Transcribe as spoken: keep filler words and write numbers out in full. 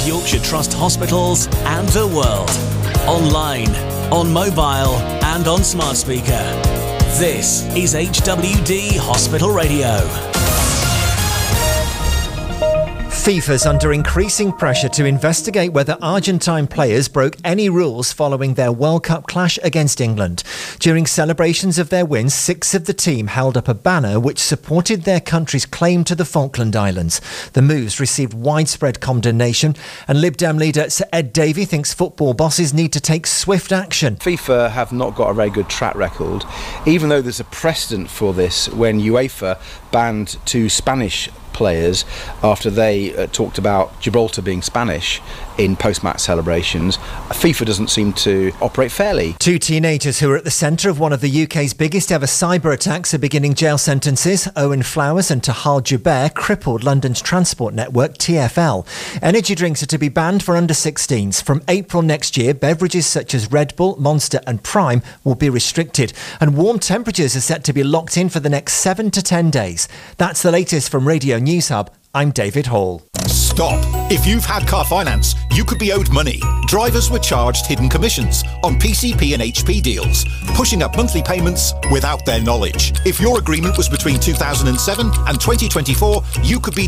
Yorkshire Trust hospitals and the world. Online, on mobile and on smart speaker. This is H W D Hospital Radio. FIFA's under increasing pressure to investigate whether Argentine players broke any rules following their World Cup clash against England. During celebrations of their win, six of the team held up a banner which supported their country's claim to the Falkland Islands. The moves received widespread condemnation, and Lib Dem leader Sir Ed Davey thinks football bosses need to take swift action. FIFA have not got a very good track record, even though there's a precedent for this when UEFA banned two Spanish players after they uh, talked about Gibraltar being Spanish in post-match celebrations. FIFA doesn't seem to operate fairly. Two teenagers who are at the centre of one of the U K's biggest ever cyber attacks are beginning jail sentences. Owen Flowers and Tahal Jubair crippled London's transport network T F L. Energy drinks are to be banned for under sixteens. From April next year, beverages such as Red Bull, Monster and Prime will be restricted, and warm temperatures are set to be locked in for the next seven to ten days. That's the latest from Radio News Hub. I'm David Hall. Stop. If you've had car finance, you could be owed money. Drivers were charged hidden commissions on P C P and H P deals, pushing up monthly payments without their knowledge. If your agreement was between two thousand seven and twenty twenty-four, you could be